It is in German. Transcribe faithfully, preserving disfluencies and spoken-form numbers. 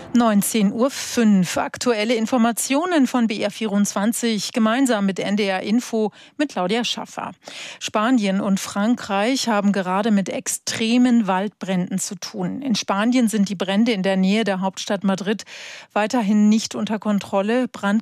neunzehn Uhr fünf. Aktuelle Informationen von B R vierundzwanzig gemeinsam mit N D R Info mit Claudia Schaffer. Spanien und Frankreich haben gerade mit extremen Waldbränden zu tun. In Spanien sind die Brände in der Nähe der Hauptstadt Madrid weiterhin nicht unter Kontrolle. Brand